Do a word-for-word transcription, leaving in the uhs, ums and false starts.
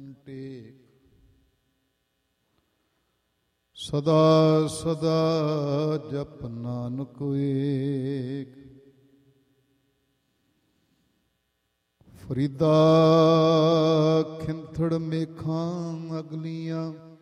ਟੇਕ। ਸਦਾ ਸਦਾ ਜਪ ਨਾਨਕ ਏਕ। ਫਰੀਦਾ ਖਿੰਥੜ ਮੇਖਾਂ ਅਗਲੀਆਂ